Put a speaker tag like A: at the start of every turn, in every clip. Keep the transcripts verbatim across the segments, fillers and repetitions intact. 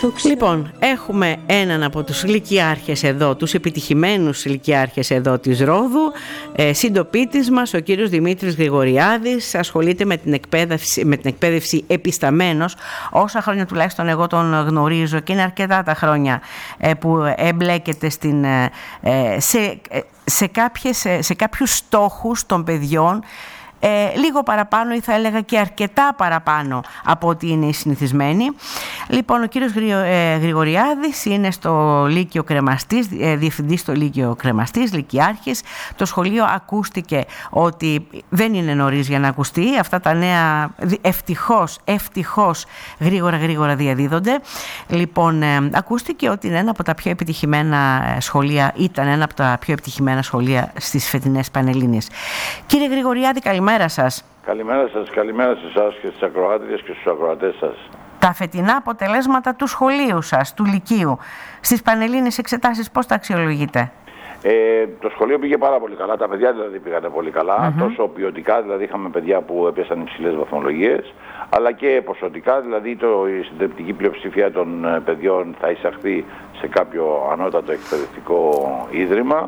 A: Λοιπόν, έχουμε έναν από τους λυκειάρχες εδώ, τους επιτυχημένους λυκειάρχες εδώ της Ρόδου, ε, συντοπίτης μας, ο κύριος Δημήτρης Γρηγοριάδης, ασχολείται με την εκπαίδευση, με την εκπαίδευση επισταμένος. Όσα χρόνια τουλάχιστον εγώ τον γνωρίζω, και είναι αρκετά τα χρόνια ε, που εμπλέκεται στην, ε, σε, σε, κάποιες, σε κάποιους στόχους των παιδιών, Ε, λίγο παραπάνω ή θα έλεγα και αρκετά παραπάνω από ό,τι είναι οι συνηθισμένοι. Λοιπόν, ο κύριος Γρη, ε, Γρηγοριάδης είναι στο Λύκειο Κρεμαστής, ε, διευθυντής στο Λύκειο Κρεμαστής, λυκειάρχης. Το σχολείο ακούστηκε ότι δεν είναι νωρίς για να ακουστεί. Αυτά τα νέα ευτυχώς, ευτυχώς γρήγορα γρήγορα διαδίδονται. Λοιπόν, ε, ακούστηκε ότι είναι ένα από τα πιο επιτυχημένα σχολεία, ήταν ένα από τα πιο επιτυχημένα σχολεία στις φετινές Πανελλήνιες. Κύριε Γρηγοριάδη, καλημέρα. Σας.
B: Καλημέρα σας, καλημέρα σε εσάς και στις ακροάτριες και στους ακροατές σας.
A: Τα φετινά αποτελέσματα του σχολείου σας, του Λυκείου, στις Πανελλήνιες εξετάσεις, πώς τα αξιολογείτε?
B: Ε, το σχολείο πήγε πάρα πολύ καλά, τα παιδιά δηλαδή πήγανε πολύ καλά, mm-hmm. τόσο ποιοτικά, δηλαδή είχαμε παιδιά που έπιασαν υψηλές βαθμολογίες, αλλά και ποσοτικά, δηλαδή το, η συντριπτική πλειοψηφία των παιδιών θα εισαχθεί σε κάποιο ανώτατο εκπαιδευτικό ίδρυμα.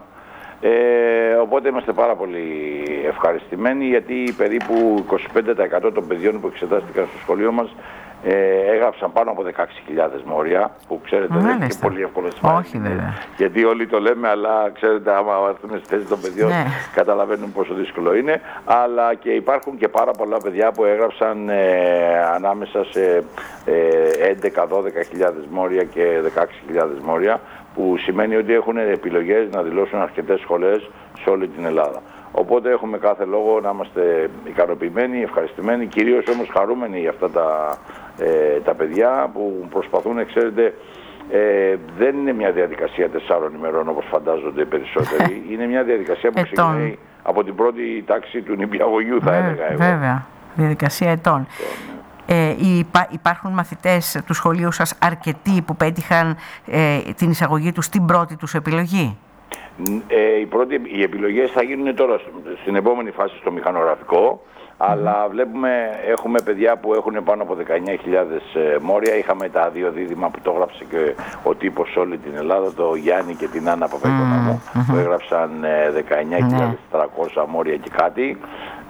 B: Ε, οπότε είμαστε πάρα πολύ ευχαριστημένοι, γιατί περίπου είκοσι πέντε τοις εκατό των παιδιών που εξετάστηκαν στο σχολείο μας ε, έγραψαν πάνω από δεκαέξι χιλιάδες μόρια, που ξέρετε δεν είναι και πολύ εύκολο σημαίνει, γιατί όλοι το λέμε, αλλά ξέρετε άμα έρθουμε στη θέση των παιδιών ναι. καταλαβαίνουν πόσο δύσκολο είναι. Αλλά και υπάρχουν και πάρα πολλά παιδιά που έγραψαν ε, ανάμεσα σε ε, έντεκα με δώδεκα χιλιάδες μόρια και δεκαέξι χιλιάδες μόρια, που σημαίνει ότι έχουν επιλογές να δηλώσουν αρκετές σχολές σε όλη την Ελλάδα. Οπότε έχουμε κάθε λόγο να είμαστε ικανοποιημένοι, ευχαριστημένοι, κυρίως όμως χαρούμενοι για αυτά τα, ε, τα παιδιά που προσπαθούν, ξέρετε, ε, δεν είναι μια διαδικασία τεσσάρων ημερών όπως φαντάζονται οι περισσότεροι, είναι μια διαδικασία που ξεκινάει από την πρώτη τάξη του νηπιαγωγείου, θα έλεγα εγώ.
A: Βέβαια, διαδικασία ετών. Ε, υπά, υπάρχουν μαθητές του σχολείου σας αρκετοί που πέτυχαν ε, την εισαγωγή τους στην πρώτη τους επιλογή?
B: Ε, οι, πρώτοι, οι επιλογές θα γίνουν τώρα στην επόμενη φάση στο μηχανογραφικό, mm-hmm. αλλά βλέπουμε, έχουμε παιδιά που έχουν πάνω από δεκαεννιά χιλιάδες ε, μόρια. Είχαμε τα δύο δίδυμα που το έγραψε και ο τύπος σε όλη την Ελλάδα, το Γιάννη και την Άννα Παπαϊκονόμου, mm-hmm. που έγραψαν ε, δεκαεννιά χιλιάδες τετρακόσια mm-hmm. μόρια και κάτι.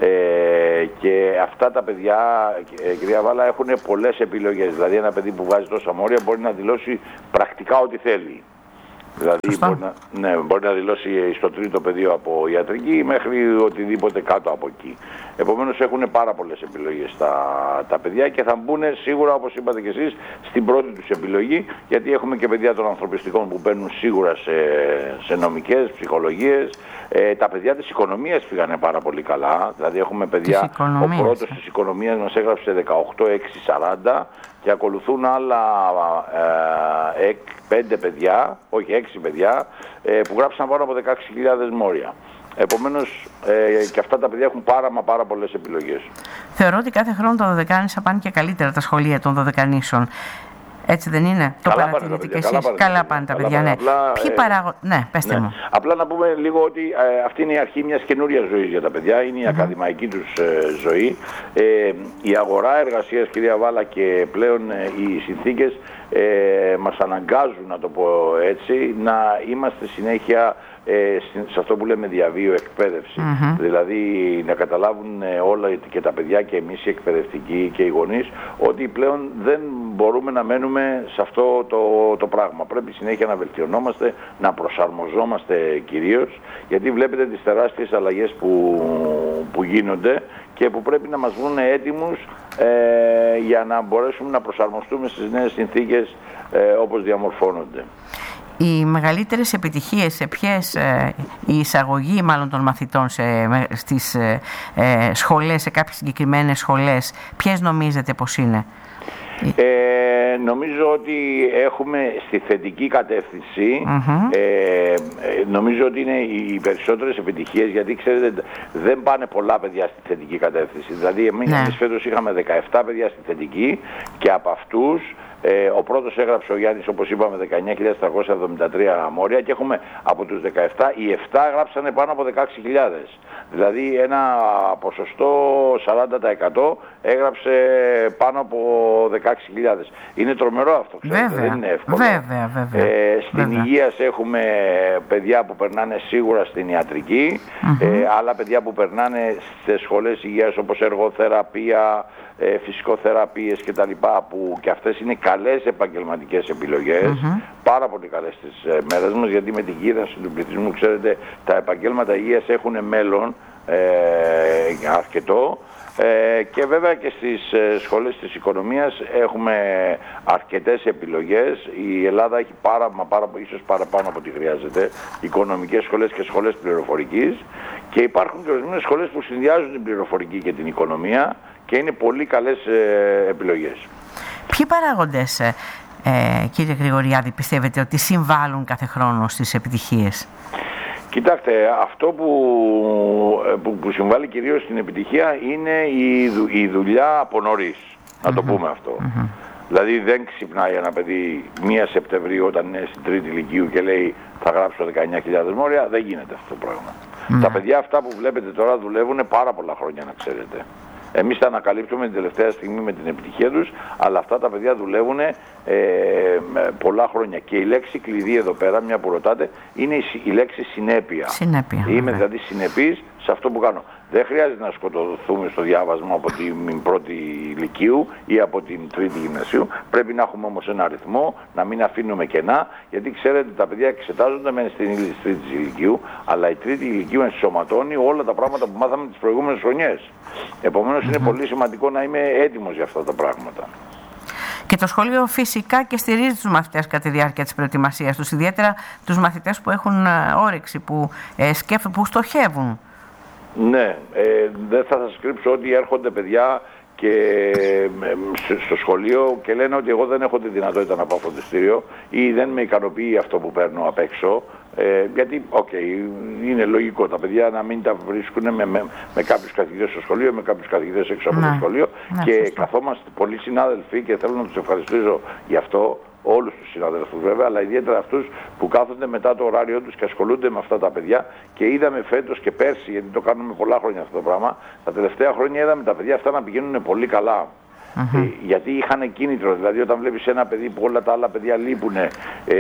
B: Ε, και αυτά τα παιδιά, ε, κυρία Βάλα, έχουν πολλές επιλογές. Δηλαδή ένα παιδί που βάζει τόσα μόρια μπορεί να δηλώσει πρακτικά ό,τι θέλει. Δηλαδή μπορεί να, ναι, μπορεί να δηλώσει στο τρίτο πεδίο από ιατρική μέχρι οτιδήποτε κάτω από εκεί. Επομένως έχουν πάρα πολλές επιλογές τα, τα παιδιά και θα μπουν σίγουρα, όπως είπατε και εσείς, στην πρώτη τους επιλογή, γιατί έχουμε και παιδιά των ανθρωπιστικών που μπαίνουν σίγουρα σε, σε νομικές, ψυχολογίες. Ε, τα παιδιά της οικονομίας πήγανε πάρα πολύ καλά. Δηλαδή έχουμε παιδιά, ο πρώτος της οικονομίας μας έγραψε δεκαοκτώ χιλιάδες εξακόσια σαράντα και ακολουθούν άλλα ε, πέντε παιδιά, όχι έξι παιδιά, ε, που γράψαν πάνω από δεκαέξι χιλιάδες μόρια. Επομένως ε, και αυτά τα παιδιά έχουν πάρα μα πάρα πολλές επιλογές. Θεωρώ ότι κάθε χρόνο τα δωδεκάνησα πάνε και καλύτερα τα σχολεία των δωδεκανήσων. Έτσι δεν είναι? Το παρατηρείτε και εσείς? Καλά πάνε τα παιδιά, ναι. Απλά, Ποιοι ε, παράγω... ναι, πέστε ναι. μου. Απλά να πούμε λίγο ότι ε, αυτή είναι η αρχή μιας καινούριας ζωής για τα παιδιά. Είναι η mm-hmm. ακαδημαϊκή τους ε, ζωή. Ε, η αγορά εργασίας, κυρία Βάλα, και πλέον ε, οι συνθήκες ε, μας αναγκάζουν, να το πω έτσι, να είμαστε συνέχεια Ε, σε αυτό που λέμε διαβίου εκπαίδευση. Mm-hmm. Δηλαδή να καταλάβουν ε, όλα και τα παιδιά και εμείς οι εκπαιδευτικοί και οι γονείς ότι πλέον δεν μπορούμε να μένουμε σε αυτό το, το πράγμα. Πρέπει συνέχεια να βελτιωνόμαστε, να προσαρμοζόμαστε κυρίως, γιατί βλέπετε τις τεράστιες αλλαγές που, που γίνονται και που πρέπει να μας βρουν έτοιμους ε, για να μπορέσουμε να προσαρμοστούμε στις νέες συνθήκες ε, όπως διαμορφώνονται. Οι μεγαλύτερες επιτυχίες σε ποιες, ε, η εισαγωγή μάλλον των μαθητών σε, στις ε, ε, σχολές, σε κάποιες συγκεκριμένες σχολές, ποιες νομίζετε πως είναι? Ε, νομίζω ότι έχουμε στη θετική κατεύθυνση, mm-hmm. ε, νομίζω ότι είναι οι περισσότερες επιτυχίες, γιατί ξέρετε δεν πάνε πολλά παιδιά στη θετική κατεύθυνση. Δηλαδή εμείς, ναι. εμείς φέτος είχαμε δεκαεπτά παιδιά στη θετική και από αυτούς Ε, ο πρώτος έγραψε ο Γιάννης, όπως είπαμε, δεκαεννιά χιλιάδες τριακόσια εβδομήντα τρία μόρια και έχουμε από τους δεκαεπτά, οι επτά γράψανε πάνω από δεκαέξι χιλιάδες. Δηλαδή ένα ποσοστό σαράντα τοις εκατό έγραψε πάνω από δεκαέξι χιλιάδες. Είναι τρομερό αυτό, ξέρετε, δεν είναι εύκολο.
A: Βέβαια, βέβαια.
B: Ε, στην
A: βέβαια.
B: υγεία έχουμε παιδιά που περνάνε σίγουρα στην ιατρική, mm-hmm. ε, άλλα παιδιά που περνάνε στις σχολές υγείας όπως εργοθεραπεία, ε, φυσικοθεραπείες κτλ. Που και αυτές είναι καλές επαγγελματικές επιλογές, mm-hmm. πάρα πολύ καλές στις ε, μέρες μας, γιατί με την γύρανση του πληθυσμού, ξέρετε, τα επαγγέλματα υγείας έχουν μέλλον ε, αρκετό. Ε, και βέβαια και στις ε, σχολές της οικονομίας έχουμε αρκετές επιλογές. Η Ελλάδα έχει πάρα, μα πάρα, ίσως παραπάνω από ό,τι χρειάζεται, οικονομικές σχολές και σχολές πληροφορικής, και υπάρχουν και ορισμένες σχολές που συνδυάζουν την πληροφορική και την οικονομία και είναι πολύ καλές ε, επιλογές.
A: Ποιοι παράγοντες, ε, ε, κύριε Γρηγοριάδη, πιστεύετε ότι συμβάλλουν κάθε χρόνο στις επιτυχίες?
B: Κοιτάξτε, αυτό που, που, που συμβάλλει κυρίως στην επιτυχία είναι η, δου, η δουλειά από νωρίς, να το mm-hmm. πούμε αυτό. Mm-hmm. Δηλαδή δεν ξυπνάει ένα παιδί μία Σεπτεμβρίου όταν είναι στην τρίτη ηλικίου και λέει θα γράψω δεκαεννιά χιλιάδες μόρια, δεν γίνεται αυτό το πράγμα. Mm-hmm. Τα παιδιά αυτά που βλέπετε τώρα δουλεύουν πάρα πολλά χρόνια, να ξέρετε. Εμείς τα ανακαλύπτουμε την τελευταία στιγμή με την επιτυχία τους, αλλά αυτά τα παιδιά δουλεύουν ε, πολλά χρόνια. Και η λέξη κλειδί εδώ πέρα, μια που ρωτάτε, είναι η, η λέξη συνέπεια.
A: Συνέπεια.
B: Είμαι
A: βέβαια.
B: δηλαδή συνεπής σε αυτό που κάνω. Δεν χρειάζεται να σκοτωθούμε στο διάβασμα από την πρώτη ηλικίου ή από την τρίτη γυμνασίου. Πρέπει να έχουμε όμως ένα αριθμό, να μην αφήνουμε κενά, γιατί ξέρετε τα παιδιά εξετάζονται μεν στην ύλη της τρίτης ηλικίου, αλλά η τρίτη ηλικίου ενσωματώνει όλα τα πράγματα που μάθαμε τις προηγούμενες χρονιές. Επομένως mm-hmm. είναι πολύ σημαντικό να είμαι έτοιμος για αυτά τα πράγματα.
A: Και το σχολείο φυσικά και στηρίζει τους μαθητές κατά τη διάρκεια της προετοιμασίας τους, ιδιαίτερα τους μαθητές που έχουν όρεξη, που ε, σκέφτονται, που στοχεύουν.
B: Ναι, ε, δεν θα σας κρύψω ότι έρχονται παιδιά και ε, στο σχολείο και λένε ότι εγώ δεν έχω τη δυνατότητα να πάω φροντιστήριο ή δεν με ικανοποιεί αυτό που παίρνω απ' έξω. Ε, γιατί, οκ, okay, είναι λογικό τα παιδιά να μην τα βρίσκουν με, με, με κάποιους καθηγητές στο σχολείο, με κάποιους καθηγητές έξω από ναι. το σχολείο ναι, και σωστό. Καθόμαστε πολλοί συνάδελφοι και θέλω να τους ευχαριστήσω γι' αυτό, όλους τους συναδέλφους βέβαια, αλλά ιδιαίτερα αυτούς που κάθονται μετά το ωράριό τους και ασχολούνται με αυτά τα παιδιά, και είδαμε φέτος και πέρσι, γιατί το κάνουμε πολλά χρόνια αυτό το πράγμα, τα τελευταία χρόνια είδαμε τα παιδιά αυτά να πηγαίνουν πολύ καλά. Uh-huh. Ε, γιατί είχαν κίνητρο, δηλαδή όταν βλέπεις ένα παιδί που όλα τα άλλα παιδιά λείπουν ε,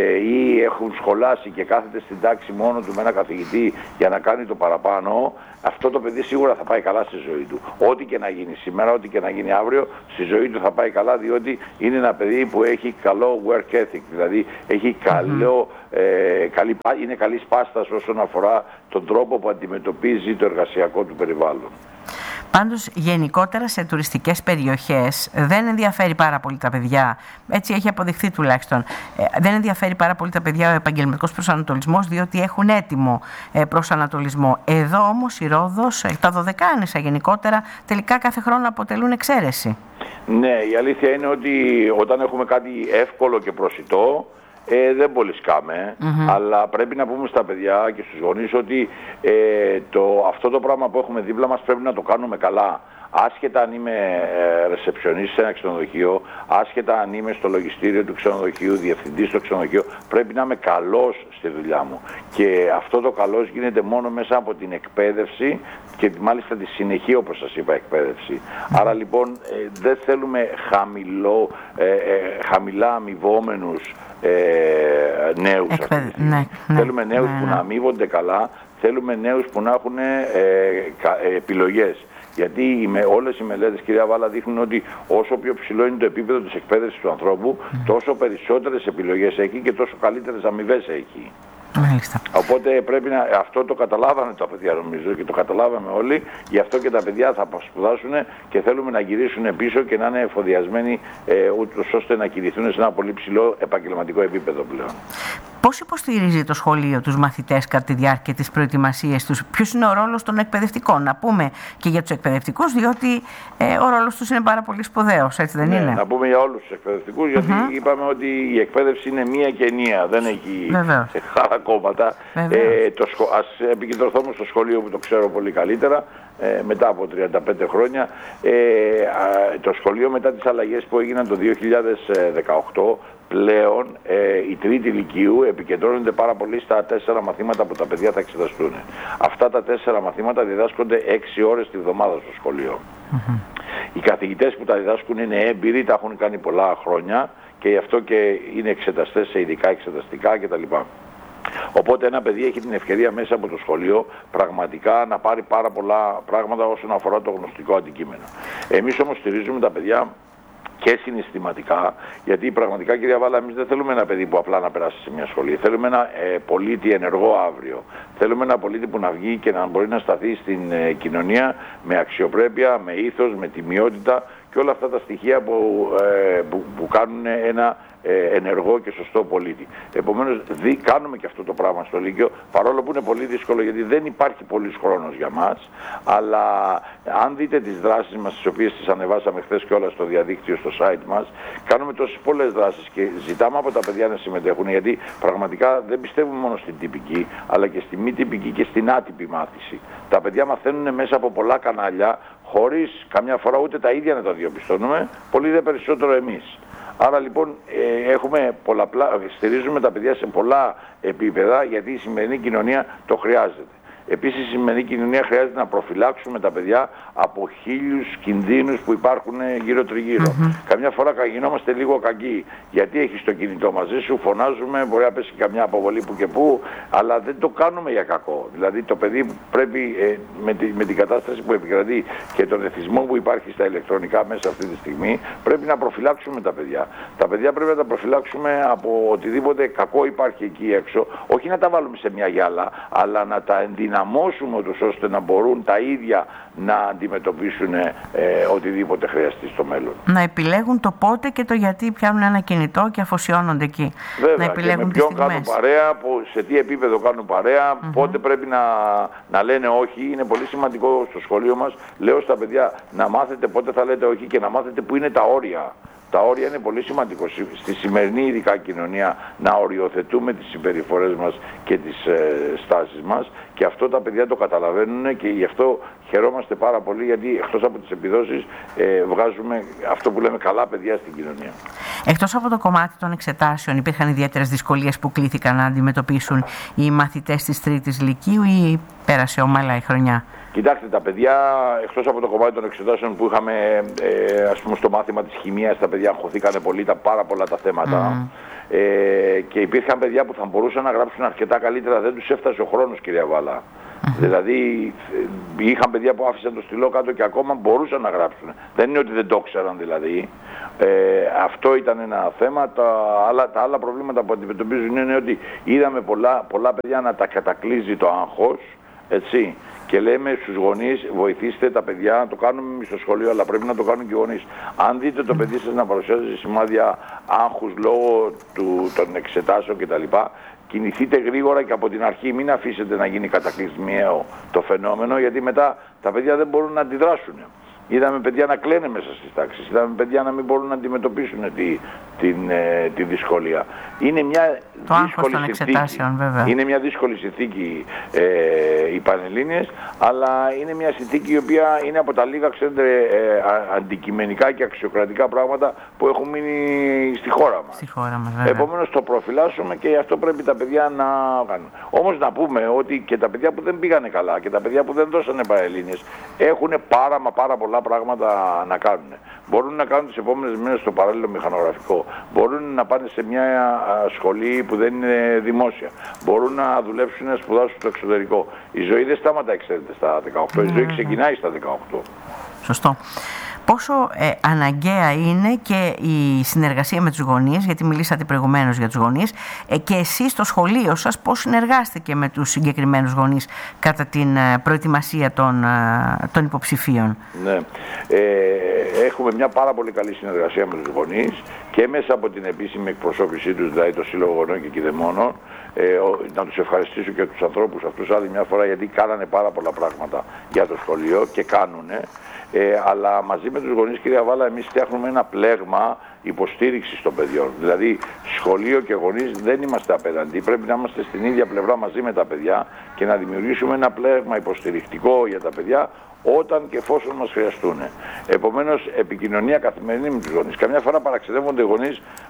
B: ή έχουν σχολάσει και κάθεται στην τάξη μόνο του με ένα καθηγητή για να κάνει το παραπάνω, αυτό το παιδί σίγουρα θα πάει καλά στη ζωή του. Ό,τι και να γίνει σήμερα, ό,τι και να γίνει αύριο, στη ζωή του θα πάει καλά, διότι είναι ένα παιδί που έχει καλό work ethic, δηλαδή έχει καλό, uh-huh. ε, καλή, είναι καλής πάστας όσον αφορά τον τρόπο που αντιμετωπίζει το εργασιακό του περιβάλλον.
A: Πάντως, γενικότερα σε τουριστικές περιοχές δεν ενδιαφέρει πάρα πολύ τα παιδιά, έτσι έχει αποδειχθεί τουλάχιστον, ε, δεν ενδιαφέρει πάρα πολύ τα παιδιά ο επαγγελματικός προσανατολισμός, διότι έχουν έτοιμο ε, προσανατολισμό. Εδώ όμως η Ρόδος, ε, τα Δωδεκάνησα γενικότερα, τελικά κάθε χρόνο αποτελούν εξαίρεση. Ναι,
B: η αλήθεια είναι ότι όταν έχουμε κάτι εύκολο και προσιτό, Ε, δεν πολύ σκάμε, mm-hmm. αλλά πρέπει να πούμε στα παιδιά και στους γονείς ότι ε, το, αυτό το πράγμα που έχουμε δίπλα μας πρέπει να το κάνουμε καλά. Άσχετα αν είμαι ε, ρεσεψιονίστ σε ένα ξενοδοχείο, άσχετα αν είμαι στο λογιστήριο του ξενοδοχείου, διευθυντής στο ξενοδοχείο, πρέπει να είμαι καλός στη δουλειά μου. Και αυτό το καλός γίνεται μόνο μέσα από την εκπαίδευση και μάλιστα τη συνεχή, όπως σας είπα, εκπαίδευση. Mm. Άρα λοιπόν ε, δεν θέλουμε χαμηλό, ε, ε, χαμηλά αμοιβόμενους ε, νέους.
A: Εκπαίδευση. Ναι, ναι,
B: θέλουμε νέους
A: ναι,
B: που
A: ναι.
B: να αμείβονται καλά, θέλουμε νέους που να έχουν ε, ε, επιλογές. Γιατί με, όλες οι μελέτες, κυρία Βάλα, δείχνουν ότι όσο πιο ψηλό είναι το επίπεδο της εκπαίδευσης του ανθρώπου, mm. τόσο περισσότερες επιλογές έχει και τόσο καλύτερες αμοιβές έχει.
A: Μάλιστα.
B: Οπότε πρέπει να, αυτό το καταλάβανε τα παιδιά νομίζω και το καταλάβαμε όλοι, γι' αυτό και τα παιδιά θα σπουδάσουν και θέλουμε να γυρίσουν πίσω και να είναι εφοδιασμένοι ε, ούτως ώστε να κινηθούν σε ένα πολύ ψηλό επαγγελματικό επίπεδο πλέον.
A: Πώς υποστηρίζει το σχολείο τους μαθητές κατά τη διάρκεια της προετοιμασίας τους? Ποιος είναι ο ρόλος των εκπαιδευτικών? Να πούμε και για τους εκπαιδευτικούς, διότι ε, ο ρόλος τους είναι πάρα πολύ σπουδαίος, έτσι δεν ναι, είναι?
B: Να πούμε για όλους τους εκπαιδευτικούς, γιατί mm-hmm. είπαμε ότι η εκπαίδευση είναι μία και ενία, δεν έχει χαρακόμματα. Ε, το σχο... Ας επικεντρωθούμε στο σχολείο που το ξέρω πολύ καλύτερα, ε, μετά από τριάντα πέντε χρόνια. Ε, α, το σχολείο μετά τις αλλαγές που έγιναν το δύο χιλιάδες δεκαοκτώ, πλέον ε, η τρίτη ηλικίου επικεντρώνονται πάρα πολύ στα τέσσερα μαθήματα που τα παιδιά θα εξεταστούν. Αυτά τα τέσσερα μαθήματα διδάσκονται έξι ώρες τη βδομάδα στο σχολείο. Mm-hmm. Οι καθηγητές που τα διδάσκουν είναι έμπειροι, τα έχουν κάνει πολλά χρόνια και γι' αυτό και είναι εξεταστές σε ειδικά εξεταστικά κτλ. Οπότε ένα παιδί έχει την ευκαιρία μέσα από το σχολείο πραγματικά να πάρει πάρα πολλά πράγματα όσον αφορά το γνωστικό αντικείμενο. Εμείς όμως στηρίζουμε τα παιδιά και συναισθηματικά, γιατί πραγματικά, κυρία Βάλα, εμείς δεν θέλουμε ένα παιδί που απλά να περάσει σε μια σχολή. Θέλουμε ένα ε, πολίτη ενεργό αύριο. Θέλουμε ένα πολίτη που να βγει και να μπορεί να σταθεί στην ε, κοινωνία με αξιοπρέπεια, με ήθος, με τιμιότητα και όλα αυτά τα στοιχεία που, ε, που, που κάνουν ένα ε, ενεργό και σωστό πολίτη. Επομένως, δι, κάνουμε και αυτό το πράγμα στο Λύκειο, παρόλο που είναι πολύ δύσκολο, γιατί δεν υπάρχει πολύς χρόνος για μας, αλλά αν δείτε τις δράσεις μας, τις οποίες τις ανεβάσαμε χθες και όλα στο διαδίκτυο, στο site μας, κάνουμε τόσες πολλές δράσεις και ζητάμε από τα παιδιά να συμμετέχουν, γιατί πραγματικά δεν πιστεύουμε μόνο στην τυπική, αλλά και στη μη τυπική και στην άτυπη μάθηση. Τα παιδιά μαθαίνουν μέσα από πολλά κανάλια, χωρίς καμιά φορά ούτε τα ίδια να τα διαπιστώνουμε, πολύ δε περισσότερο εμείς. Άρα λοιπόν ε, έχουμε πολλαπλά, στηρίζουμε τα παιδιά σε πολλά επίπεδα, γιατί η σημερινή κοινωνία το χρειάζεται. Επίσης η σημερινή κοινωνία χρειάζεται να προφυλάξουμε τα παιδιά από χίλιους κινδύνους που υπάρχουν γύρω τριγύρω. Mm-hmm. Καμιά φορά γινόμαστε λίγο κακοί, γιατί έχεις το κινητό μαζί σου, φωνάζουμε, μπορεί να πέσει καμιά αποβολή που και που, αλλά δεν το κάνουμε για κακό. Δηλαδή το παιδί πρέπει ε, με, τη, με την κατάσταση που επικρατεί και τον εθισμό που υπάρχει στα ηλεκτρονικά μέσα αυτή τη στιγμή, πρέπει να προφυλάξουμε τα παιδιά. Τα παιδιά πρέπει να τα προφυλάξουμε από οτιδήποτε κακό υπάρχει εκεί έξω, όχι να τα βάλουμε σε μια γυάλα, αλλά να τα ενδυναμώσουμε, ώστε να μπορούν τα ίδια να αντιμετωπίσουν ε, οτιδήποτε χρειαστεί στο μέλλον.
A: Να επιλέγουν το πότε και το γιατί πιάνουν ένα κινητό και αφοσιώνονται εκεί.
B: Βέβαια,
A: να επιλέγουν
B: και με ποιον κάνουν παρέα, σε τι επίπεδο κάνουν παρέα, mm-hmm. πότε πρέπει να, να λένε όχι. Είναι πολύ σημαντικό στο σχολείο μας, λέω στα παιδιά, να μάθετε πότε θα λέτε όχι και να μάθετε που είναι τα όρια. Τα όρια είναι πολύ σημαντικό στη σημερινή ειδικά κοινωνία, να οριοθετούμε τις συμπεριφορές μας και τις ε, στάσεις μας, και αυτό τα παιδιά το καταλαβαίνουν και γι' αυτό χαιρόμαστε πάρα πολύ, γιατί εκτός από τις επιδόσεις ε, βγάζουμε αυτό που λέμε καλά παιδιά στην κοινωνία.
A: Εκτός από το κομμάτι των εξετάσεων, υπήρχαν ιδιαίτερες δυσκολίες που κλήθηκαν να αντιμετωπίσουν οι μαθητές της τρίτης λυκείου ή πέρασε ομαλά η χρονιά?
B: Κοιτάξτε, τα παιδιά, εκτός από το κομμάτι των εξετάσεων που είχαμε, ε, ας πούμε, στο μάθημα της χημείας, τα παιδιά αγχωθήκανε πολύ, τα πάρα πολλά τα θέματα. Mm. Ε, και υπήρχαν παιδιά που θα μπορούσαν να γράψουν αρκετά καλύτερα, δεν τους έφτασε ο χρόνος, κυρία Βάλα. Mm. Δηλαδή, είχαν παιδιά που άφησαν το στυλό κάτω και ακόμα μπορούσαν να γράψουν. Δεν είναι ότι δεν το ξέραν δηλαδή. Ε, αυτό ήταν ένα θέμα. Τα άλλα, τα άλλα προβλήματα που αντιμετωπίζουν είναι ότι είδαμε πολλά, πολλά παιδιά να τα κατακλείζει το άγχος, έτσι. Και λέμε στους γονείς, βοηθήστε τα παιδιά, να το κάνουμε εμείς στο σχολείο, αλλά πρέπει να το κάνουν και οι γονείς. Αν δείτε το παιδί σας να παρουσιάζει σημάδια άγχους λόγω του, των εξετάσεων κτλ., κινηθείτε γρήγορα και από την αρχή, μην αφήσετε να γίνει κατακλυσμιαίο το φαινόμενο, γιατί μετά τα παιδιά δεν μπορούν να αντιδράσουν. Είδαμε παιδιά να κλαίνε μέσα στις τάξεις, είδαμε παιδιά να μην μπορούν να αντιμετωπίσουν τη, την, ε, τη δυσκολία. Είναι μια
A: το
B: δύσκολη συνθήκη, είναι μια δύσκολη συνθήκη ε, οι Πανελλήνιες, αλλά είναι μια συνθήκη η οποία είναι από τα λίγα, ξέρετε, ε, αντικειμενικά και αξιοκρατικά πράγματα που έχουν μείνει στη χώρα μας.
A: Στη χώρα μας, βέβαια.
B: Επομένως το προφυλάσσουμε και γι' αυτό πρέπει τα παιδιά να κάνουν. Όμως να πούμε ότι και τα παιδιά που δεν πήγανε καλά και τα παιδιά που δεν δώσανε Πανελλήνιες έχουν πάρα μα πάρα πολλά πράγματα να κάνουν. Μπορούν να κάνουν τις επόμενες μέρες στο παράλληλο μηχανογραφικό. Μπορούν να πάνε σε μια σχολή που δεν είναι δημόσια. Μπορούν να δουλέψουν, να σπουδάσουν στο εξωτερικό. Η ζωή δεν σταματάει, ξέρετε, στα δεκαοκτώ. Η ζωή ξεκινάει στα δεκαοκτώ.
A: Σωστό. Πόσο ε, αναγκαία είναι και η συνεργασία με τους γονείς, γιατί μιλήσατε προηγουμένως για τους γονείς, ε, και εσείς στο σχολείο σας πώς συνεργάστηκε με τους συγκεκριμένους γονείς κατά την ε, προετοιμασία των, ε, των υποψηφίων?
B: Ναι. Ε, έχουμε μια πάρα πολύ καλή συνεργασία με τους γονείς και μέσα από την επίσημη εκπροσώπησή τους, δηλαδή το Σύλλογο Γονέων και Κηδεμόνων. Ε, να τους ευχαριστήσω και τους ανθρώπους αυτούς άλλη μια φορά, γιατί κάνανε πάρα πολλά πράγματα για το σχολείο και κάνουνε. Ε, αλλά μαζί με τους γονείς, κυρία Βάλα, εμείς φτιάχνουμε ένα πλέγμα υποστήριξης των παιδιών. Δηλαδή, σχολείο και γονείς δεν είμαστε απέναντι. Πρέπει να είμαστε στην ίδια πλευρά μαζί με τα παιδιά και να δημιουργήσουμε ένα πλέγμα υποστηρικτικό για τα παιδιά όταν και εφόσον μας χρειαστούν. Επομένως, επικοινωνία καθημερινή με τους γονείς. Καμιά φορά παραξενεύονται οι γονείς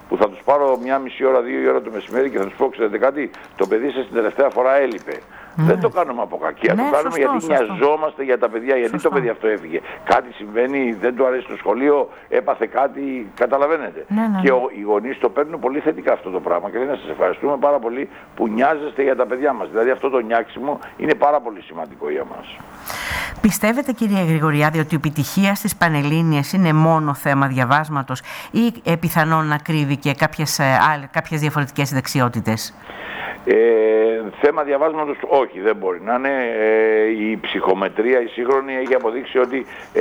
B: που θα τους πάρω μια μισή ώρα, δύο ώρα το μεσημέρι και θα τους πω, ξέρετε κάτι, το παιδί σας την τελευταία φορά έλειπε. Mm. Δεν το κάνουμε από κακία, ναι, το κάνουμε σωστό, γιατί σωστό. νοιαζόμαστε για τα παιδιά, γιατί σωστό. το παιδί αυτό έφυγε. Κάτι συμβαίνει, δεν του αρέσει το σχολείο, έπαθε κάτι, καταλαβαίνετε. Ναι, ναι, ναι. Και ο, οι γονείς το παίρνουν πολύ θετικά αυτό το πράγμα και λένε να σας ευχαριστούμε πάρα πολύ που νοιάζεστε για τα παιδιά μας. Δηλαδή αυτό το νιάξιμο είναι πάρα πολύ σημαντικό για μας.
A: Πιστεύετε, κύριε Γρηγοριάδη, ότι η επιτυχία στις Πανελλήνιες είναι μόνο θέμα διαβάσματος ή ε, πιθανόν να κρύβει και κάποιες, ε, κάποιες διαφορετικές δεξιότητες?
B: Ε, θέμα διαβάσματος όχι, δεν μπορεί να είναι. Ε, η ψυχομετρία η σύγχρονη έχει αποδείξει ότι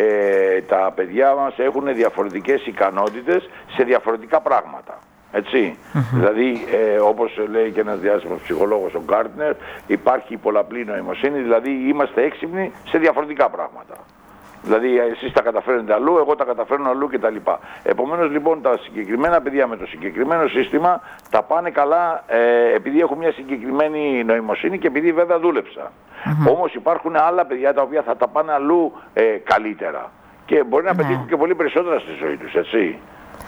B: ε, τα παιδιά μας έχουν διαφορετικές ικανότητες σε διαφορετικά πράγματα. Έτσι. Mm-hmm. Δηλαδή, ε, όπως λέει και ένας διάσημος ψυχολόγος, ο Γκάρτνερ, υπάρχει πολλαπλή νοημοσύνη, δηλαδή είμαστε έξυπνοι σε διαφορετικά πράγματα. Δηλαδή, εσείς τα καταφέρνετε αλλού, εγώ τα καταφέρνω αλλού κτλ. Επομένως, λοιπόν, τα συγκεκριμένα παιδιά με το συγκεκριμένο σύστημα τα πάνε καλά ε, επειδή έχουν μια συγκεκριμένη νοημοσύνη και επειδή βέβαια δούλεψα. Mm-hmm. Όμως υπάρχουν άλλα παιδιά τα οποία θα τα πάνε αλλού ε, καλύτερα και μπορεί να mm-hmm. πετύχουν και πολύ περισσότερα στη ζωή τους, έτσι.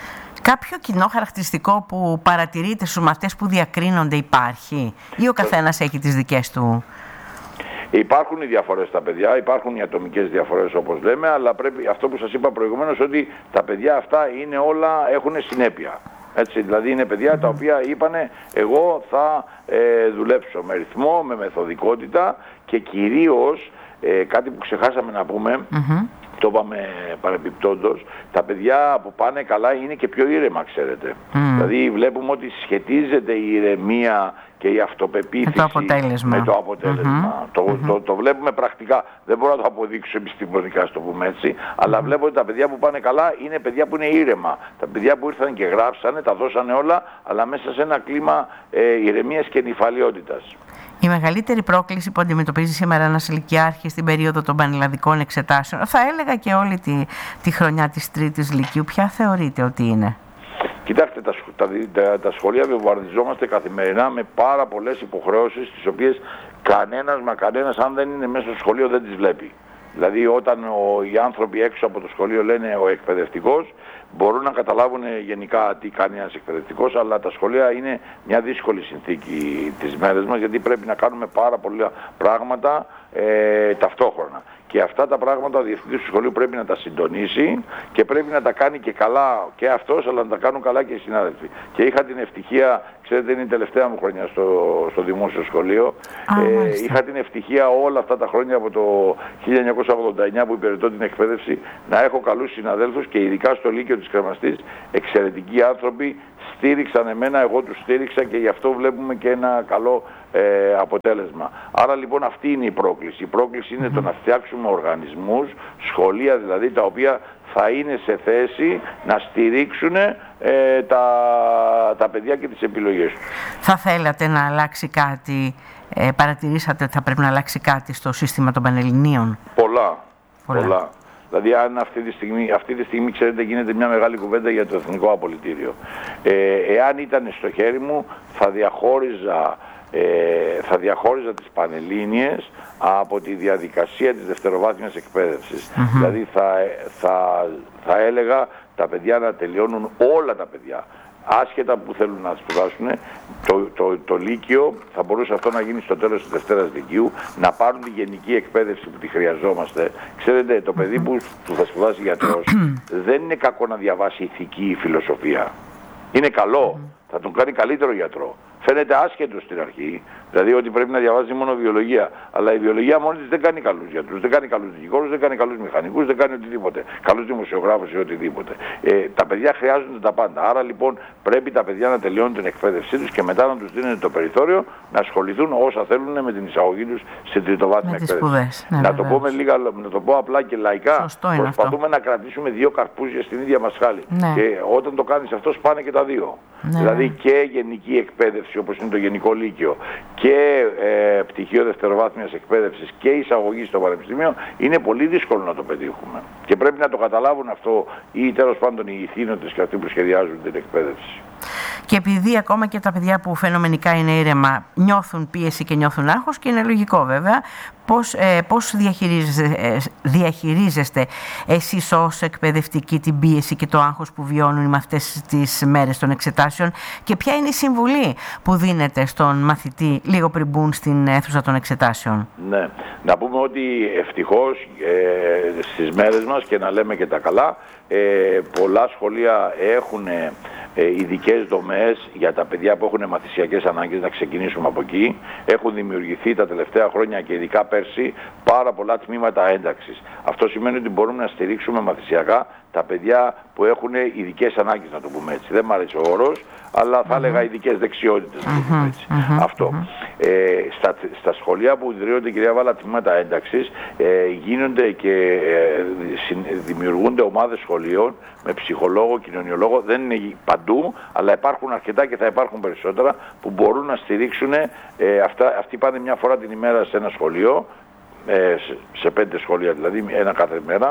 A: Κάποιο κοινό χαρακτηριστικό που παρατηρείτε στους μαθητές που διακρίνονται υπάρχει ή ο καθένας έχει τις δικές του?
B: Υπάρχουν οι διαφορές στα παιδιά, υπάρχουν οι ατομικές διαφορές όπως λέμε, αλλά πρέπει αυτό που σας είπα προηγουμένως, ότι τα παιδιά αυτά είναι όλα, έχουν συνέπεια. Έτσι, δηλαδή είναι παιδιά τα οποία είπανε εγώ θα ε, δουλέψω με ρυθμό, με μεθοδικότητα και κυρίως ε, κάτι που ξεχάσαμε να πούμε, mm-hmm. το είπαμε παρεμπιπτόντως, τα παιδιά που πάνε καλά είναι και πιο ήρεμα, ξέρετε. Mm. Δηλαδή βλέπουμε ότι σχετίζεται η ηρεμία και η αυτοπεποίθηση με το αποτέλεσμα. Με το, αποτέλεσμα. Mm-hmm. Το, mm-hmm. το, το βλέπουμε πρακτικά. Δεν μπορώ να το αποδείξω επιστημονικά, στο πούμε έτσι, αλλά mm-hmm. βλέπω ότι τα παιδιά που πάνε καλά είναι παιδιά που είναι ήρεμα. Τα παιδιά που ήρθαν και γράψανε, τα δώσανε όλα, αλλά μέσα σε ένα κλίμα ε, ηρεμίας και νηφαλιότητας.
A: Η μεγαλύτερη πρόκληση που αντιμετωπίζει σήμερα ένας ηλικιάρχης στην περίοδο των πανελλαδικών εξετάσεων, θα έλεγα και όλη τη, τη χρονιά της τρίτης λυκείου, ποια θεωρείτε ότι είναι?
B: Κοιτάξτε, τα, τα, τα, τα σχολεία βομβαρδιζόμαστε καθημερινά με πάρα πολλές υποχρεώσεις, τις οποίες κανένας μα κανένας, αν δεν είναι μέσα στο σχολείο, δεν τις βλέπει. Δηλαδή όταν ο, οι άνθρωποι έξω από το σχολείο λένε ο εκπαιδευτικός, μπορούν να καταλάβουν γενικά τι κάνει ένας εκπαιδευτικός, αλλά τα σχολεία είναι μια δύσκολη συνθήκη τις μέρες μας, γιατί πρέπει να κάνουμε πάρα πολλά πράγματα ε, ταυτόχρονα. Και αυτά τα πράγματα ο διευθυντής του σχολείου πρέπει να τα συντονίσει και πρέπει να τα κάνει και καλά και αυτός, αλλά να τα κάνουν καλά και οι συνάδελφοι. Και είχα την ευτυχία, ξέρετε, είναι η τελευταία μου χρονιά στο, στο δημόσιο σχολείο, ah, ε, είχα την ευτυχία όλα αυτά τα χρόνια από το χίλια εννιακόσια ογδόντα εννιά που υπηρετώ την εκπαίδευση να έχω καλούς συναδέλφους και ειδικά στο Λύκειο της Κρεμαστής εξαιρετικοί άνθρωποι, στήριξαν εμένα, εγώ τους στήριξα και γι' αυτό βλέπουμε και ένα καλό ε, αποτέλεσμα. Άρα λοιπόν αυτή είναι η πρόκληση. Η πρόκληση είναι mm-hmm. το να φτιάξουμε οργανισμούς, σχολεία δηλαδή, τα οποία θα είναι σε θέση να στηρίξουν ε, τα, τα παιδιά και τις επιλογές τους.
A: Θα θέλατε να αλλάξει κάτι, ε, παρατηρήσατε ότι θα πρέπει να αλλάξει κάτι στο σύστημα των Πανελληνίων?
B: Πολλά, πολλά. πολλά. Δηλαδή αν αυτή τη, στιγμή, αυτή τη στιγμή, ξέρετε, γίνεται μια μεγάλη κουβέντα για το Εθνικό Απολυτήριο. Ε, εάν ήταν στο χέρι μου θα διαχώριζα, ε, θα διαχώριζα τις Πανελλήνιες από τη διαδικασία της δευτεροβάθμιας εκπαίδευσης. Mm-hmm. Δηλαδή θα, θα, θα έλεγα τα παιδιά να τελειώνουν, όλα τα παιδιά, άσχετα που θέλουν να σπουδάσουν, το, το, το Λύκειο θα μπορούσε αυτό να γίνει στο τέλος της Δευτέρας Λυκείου, να πάρουν τη γενική εκπαίδευση που τη χρειαζόμαστε. Ξέρετε, το παιδί που, που θα σπουδάσει γιατρός δεν είναι κακό να διαβάσει ηθική ή φιλοσοφία. Είναι καλό, θα τον κάνει καλύτερο γιατρό. Φαίνεται άσχετο στην αρχή, δηλαδή ότι πρέπει να διαβάζει μόνο βιολογία. Αλλά η βιολογία μόνη της δεν κάνει καλούς γιατρούς, δεν κάνει καλούς δικηγόρους, δεν κάνει καλούς μηχανικούς, δεν κάνει οτιδήποτε. Καλούς δημοσιογράφους ή οτιδήποτε. Ε, τα παιδιά χρειάζονται τα πάντα. Άρα λοιπόν πρέπει τα παιδιά να τελειώνουν την εκπαίδευσή τους και μετά να τους δίνουν το περιθώριο να ασχοληθούν όσα θέλουν με την εισαγωγή τους στην τριτοβάθμια εκπαίδευση. Ναι, να, το πω με λίγα, να το πω απλά και λαϊκά. Προσπαθούμε αυτό. να κρατήσουμε δύο καρπούζια στην ίδια μασχάλη. Ναι. Και όταν το κάνεις αυτό, πάνε και τα δύο. Ναι. Δηλαδή και γενική εκπαίδευση, όπως είναι το Γενικό Λύκειο, και ε, πτυχίο δευτεροβάθμιας εκπαίδευσης και εισαγωγή στο πανεπιστήμιο, είναι πολύ δύσκολο να το πετύχουμε. Και πρέπει να το καταλάβουν αυτό ή τέλος πάντων οι ηθήνοντες και αυτοί που σχεδιάζουν την εκπαίδευση.
A: Και επειδή ακόμα και τα παιδιά που φαινομενικά είναι ήρεμα νιώθουν πίεση και νιώθουν άγχος, και είναι λογικό βέβαια, πώς, ε, πώς διαχειρίζεστε, διαχειρίζεστε εσείς ως εκπαιδευτικοί την πίεση και το άγχος που βιώνουν οι μαθητές τις μέρες των εξετάσεων, και ποια είναι η συμβουλή που δίνετε στον μαθητή λίγο πριν μπουν στην αίθουσα των εξετάσεων?
B: Ναι, να πούμε ότι ευτυχώς ε, στις μέρες μας, και να λέμε και τα καλά, ε, πολλά σχολεία έχουν ε, ειδικές δομές για τα παιδιά που έχουν μαθησιακές ανάγκες, να ξεκινήσουμε από εκεί. Έχουν δημιουργηθεί τα τελευταία χρόνια και ειδικά πέρσι πάρα πολλά τμήματα ένταξης. Αυτό σημαίνει ότι μπορούμε να στηρίξουμε μαθησιακά τα παιδιά που έχουν ειδικές ανάγκες, να το πούμε έτσι. Δεν μ' αρέσει ο όρος, αλλά θα έλεγα ειδικές δεξιότητες, να το πούμε έτσι. Αυτό. Ε, στα, στα σχολεία που ιδρύονται, κυρία Βάλα, τμήματα ένταξης, ε, γίνονται και ε, δημιουργούνται ομάδες σχολείων με ψυχολόγο, κοινωνιολόγο. Δεν είναι παντού, αλλά υπάρχουν αρκετά και θα υπάρχουν περισσότερα που μπορούν να στηρίξουν. Ε, αυτά, αυτοί πάνε μια φορά την ημέρα σε ένα σχολείο, ε, σε, σε πέντε σχολεία δηλαδή, ένα κάθε μέρα,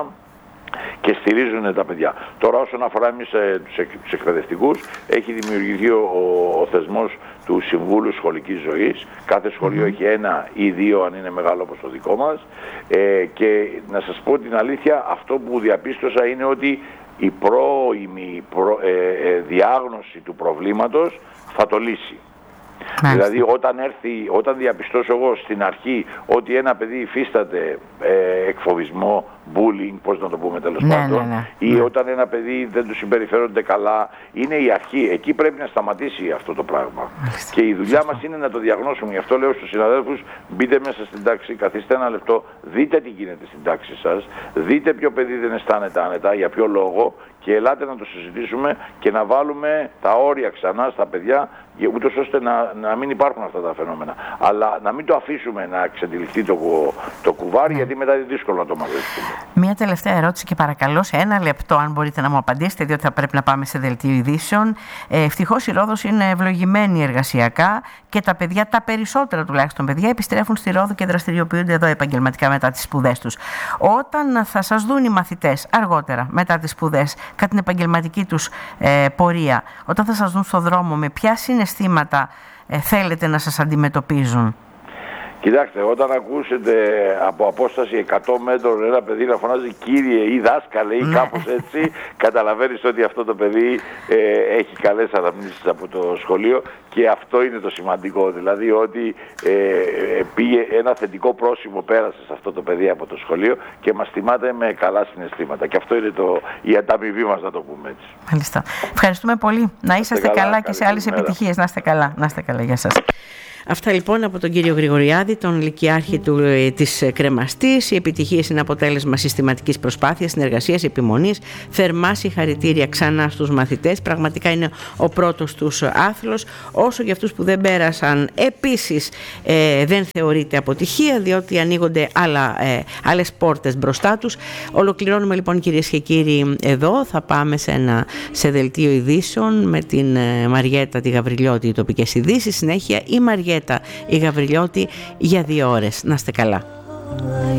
B: και στηρίζουν τα παιδιά. Τώρα, όσον αφορά εμείς ε, τους εκπαιδευτικούς, έχει δημιουργηθεί ο, ο, ο θεσμός του Συμβούλου Σχολικής Ζωής. Κάθε σχολείο mm-hmm. έχει ένα ή δύο, αν είναι μεγάλο όπως το δικό μας. Ε, και να σας πω την αλήθεια, αυτό που διαπίστωσα είναι ότι η πρώιμη προ, ε, ε, διάγνωση του προβλήματος θα το λύσει. Μάλιστα. Δηλαδή όταν έρθει, όταν διαπιστώσω εγώ στην αρχή ότι ένα παιδί υφίσταται ε, εκφοβισμό, bullying, πώς να το πούμε τέλος ναι, πάντων, ναι, ναι, ή ναι. όταν ένα παιδί δεν του συμπεριφέρονται καλά, είναι η αρχή. Εκεί πρέπει να σταματήσει αυτό το πράγμα. Μάλιστα. Και η δουλειά μας είναι να το διαγνώσουμε. Γι' αυτό λέω στους συναδέλφους, μπείτε μέσα στην τάξη, καθίστε ένα λεπτό, δείτε τι γίνεται στην τάξη σας, δείτε ποιο παιδί δεν αισθάνεται άνετα, για ποιο λόγο, και ελάτε να το συζητήσουμε και να βάλουμε τα όρια ξανά στα παιδιά, ούτως ώστε να, να μην υπάρχουν αυτά τα φαινόμενα. Αλλά να μην το αφήσουμε να εξαντληθεί το, το κουβάρι, γιατί μετά είναι δύσκολο να το μαζέψουμε.
A: Μία τελευταία ερώτηση και παρακαλώ σε ένα λεπτό, αν μπορείτε να μου απαντήσετε, διότι θα πρέπει να πάμε σε δελτίο ειδήσεων. Ε, ευτυχώς η Ρόδος είναι ευλογημένη εργασιακά και τα παιδιά, τα περισσότερα τουλάχιστον παιδιά, επιστρέφουν στη Ρόδο και δραστηριοποιούνται εδώ επαγγελματικά μετά τις σπουδές τους. Όταν θα σας δουν οι μαθητές αργότερα, μετά τις σπουδές, κατά την επαγγελματική τους ε, πορεία, όταν θα σας δουν στο δρόμο, με ποια συναισθήματα ε, θέλετε να σας αντιμετωπίζουν?
B: Κοιτάξτε, όταν ακούσετε από απόσταση εκατό μέτρων ένα παιδί να φωνάζει κύριε ή δάσκαλε ή κάπως έτσι, καταλαβαίνεις ότι αυτό το παιδί ε, έχει καλές αναμνήσεις από το σχολείο, και αυτό είναι το σημαντικό. Δηλαδή ότι ε, πήγε ένα θετικό πρόσημο, πέρασε σε αυτό το παιδί από το σχολείο και μας θυμάται με καλά συναισθήματα. Και αυτό είναι το, η ανταμοιβή μας, να το πούμε έτσι. Μάλιστα.
A: Ευχαριστούμε πολύ. Να είσαστε καλά, καλά και σε άλλες επιτυχίες. Να είστε καλά. Να είστε καλά. Γεια σας. Αυτά λοιπόν από τον κύριο Γρηγοριάδη, τον λυκειάρχη του, ε, της Κρεμαστής. Οι επιτυχίες είναι αποτέλεσμα συστηματικής προσπάθειας, συνεργασίας, επιμονής. Θερμά συγχαρητήρια ξανά στους μαθητές. Πραγματικά είναι ο πρώτος τους άθλος. Όσο για αυτούς που δεν πέρασαν, επίσης ε, δεν θεωρείται αποτυχία, διότι ανοίγονται άλλα, ε, άλλες πόρτες μπροστά τους. Ολοκληρώνουμε λοιπόν, κυρίες και κύριοι, εδώ. Θα πάμε σε, ένα, σε δελτίο ειδήσεων με την ε, Μαριέτα τη Γαβριλιώτη, οι τοπικές ειδήσεις. Συνέχεια η Μαριέτα η Γαβριλιώτη για δύο ώρες. Να είστε καλά.